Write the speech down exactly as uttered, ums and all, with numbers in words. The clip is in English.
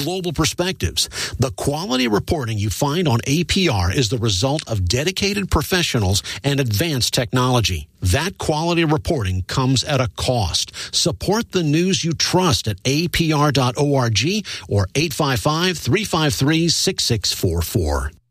global perspectives. The quality reporting you find on A P R is the result of dedicated professionals and advanced technology. That quality reporting comes at a cost. Support the news you trust at A P R dot org or eight five five, three five three, six six four four.